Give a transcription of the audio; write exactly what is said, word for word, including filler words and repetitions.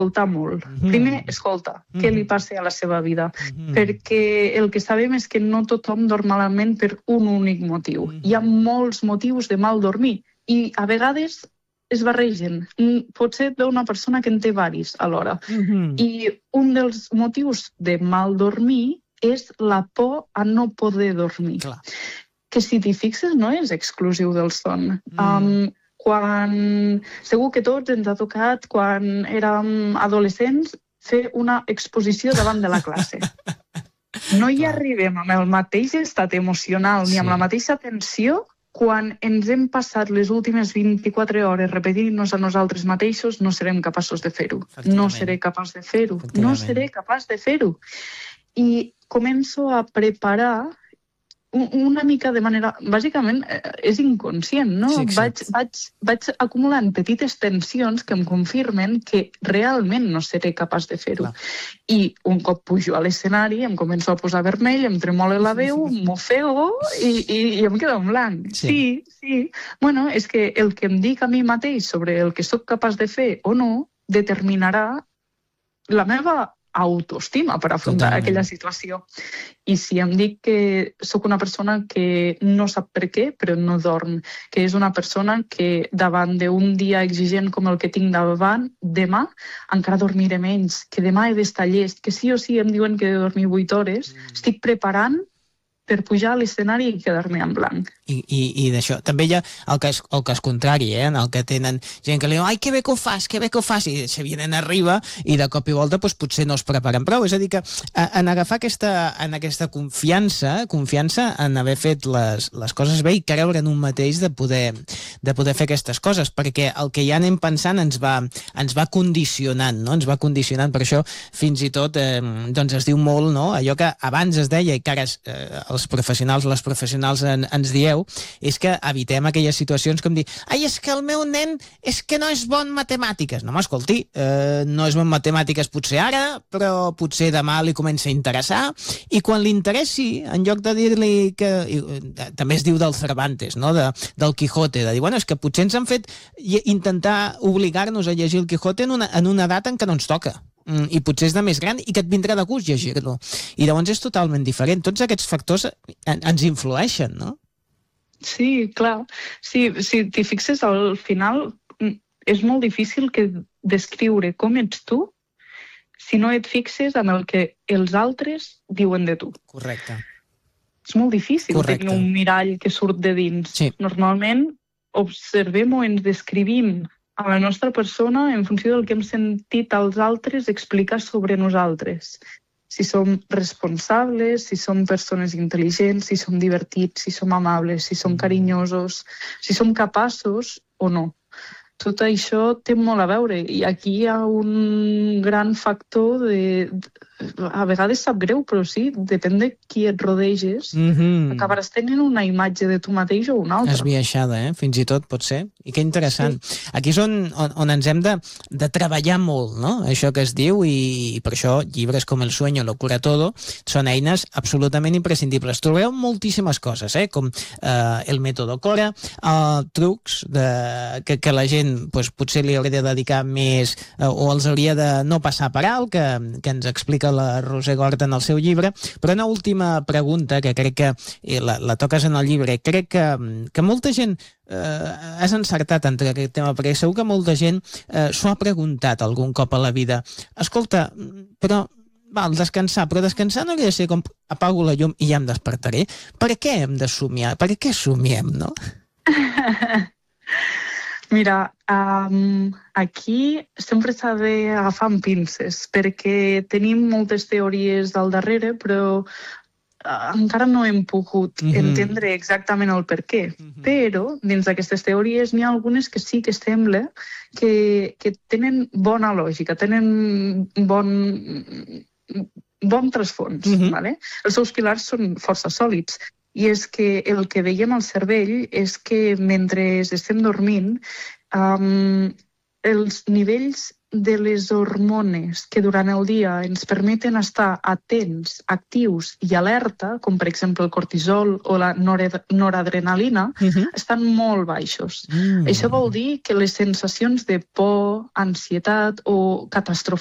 escoltar molt. Mm-hmm. Primer, escolta, mm-hmm. què li passa a la seva vida. Mm-hmm. Perquè el que sabem és que no tothom dorm malament per un únic motiu. Mm-hmm. Hi ha molts motius de mal dormir i a vegades es barregen. Potser et veu una persona que en té varis alhora. Mm-hmm. I un dels motius de mal dormir és la por a no poder dormir. Clar. Que si t'hi fixes no és exclusiu del son. Mm. Um, quan... Segur que tots ens ha tocat, quan érem adolescents, fer una exposició davant de la classe. No hi arribem amb el mateix estat emocional ni amb sí. la mateixa tensió quan ens hem passat les últimes vint-i-quatre hores repetint-nos a nosaltres mateixos, no serem capaços de fer-ho. No seré capaç de fer-ho. No seré capaç de fer-ho. I començo a preparar una mica de manera... Bàsicament, és inconscient, no? Sí, vaig, vaig, vaig acumulant petites tensions que em confirmen que realment no seré capaç de fer-ho. Clar. I un cop pujo a l'escenari em començo a posar vermell, em tremola la veu, m'ofego i, i, i em quedo en blanc. Sí. sí, sí. Bueno, és que el que em dic a mi mateix sobre el que sóc capaç de fer o no determinarà la meva autoestima per afrontar Totalment. aquella situació. I si em dic que sóc una persona que no sap per què, però no dorm, que és una persona que davant d'un dia exigent com el que tinc davant, demà encara dormiré menys, que demà he d'estar llest, que sí o sí em diuen que he de dormir vuit hores, mm. estic preparant per pujar a l'escenari i quedar-me en blanc. I, i, i d'això, també hi ha el cas, el cas contrari, eh? En el que tenen gent que li diu, ai, que bé que ho fas, que bé que ho fas, i se vienen arriba i de cop i volta doncs, potser no es preparen prou. És a dir, que en agafar aquesta, en aquesta confiança, confiança en haver fet les, les coses bé i creure en un mateix de poder, de poder fer aquestes coses, perquè el que ja anem pensant ens va, ens va condicionant, no? Ens va condicionant, per això fins i tot eh, doncs es diu molt, no? Allò que abans es deia i que ara eh, els professionals, les professionals en, ens dieu, és que evitem aquelles situacions com dir, ai, és que el meu nen és que no és bon en matemàtiques. No m'escolti, eh, no és bon en matemàtiques potser ara, però potser demà li comença a interessar, i quan li interessi, en lloc de dir-li que... I, també es diu del Cervantes, no? de, del Quijote, de dir, bueno, és que potser ens han fet intentar obligar-nos a llegir el Quijote en una, en una data en què no ens toca. I potser és de més gran i que et vindrà de gust llegir-lo. I llavors és totalment diferent. Tots aquests factors ens influeixen, no? Sí, clar. Sí, si t'hi fixes, al final és molt difícil que descriure com ets tu si no et fixes en el que els altres diuen de tu. Correcte. És molt difícil Correcte. tenir un mirall que surt de dins. Sí. Normalment observem o ens descrivim a la nostra persona en funció del que hem sentit als altres explicar sobre nosaltres. Si som responsables, si som persones intel·ligents, si som divertits, si som amables, si som carinyosos, si som capaços o no. Tot això té molt a veure i aquí hi ha un gran factor de... A vegades sap greu, però sí, depèn de qui et rodeges, mm-hmm. acabaràs tenint una imatge de tu mateix o una altra. Esbiaixada, eh? Fins i tot pot ser. I que interessant. Sí. Aquí és on, on, on ens hem de, de treballar molt, no? Això que es diu, i, i per això llibres com El sueño lo cura todo són eines absolutament imprescindibles. Trobeu moltíssimes coses, eh? Com eh, el mètode Cora, eh, trucs de, que, que la gent pues, potser li hauria de dedicar més eh, o els hauria de no passar per alt, que, que ens explica la Roser Gort en el seu llibre. Però una última pregunta que crec que eh, la, la toques en el llibre. Crec que, que molta gent eh, has encertat entre aquest tema, perquè segur que molta gent eh, s'ho ha preguntat algun cop a la vida. Escolta, però val, descansar, però descansar no hauria de ser com apago la llum i ja em despertaré. Per què hem de somiar? Per què somiem, no? Mira, um, aquí sempre s'ha d'agafar amb pinces, perquè tenim moltes teories al darrere, però uh, encara no hem pogut mm-hmm. entendre exactament el per què. Mm-hmm. Però, dins d'aquestes teories, n'hi ha algunes que sí que sembla que, que tenen bona lògica, tenen bon, bon trasfons. Mm-hmm. Vale? Els seus pilars són força sòlids. I és que el que veiem al cervell és que mentre estem dormint, um, els nivells de les hormones que durant el dia ens permeten estar atents, actius i alerta, com per exemple el cortisol o la noradrenalina, uh-huh. estan molt baixos. Mm. Això vol dir que les sensacions de por, ansietat o catastrofisme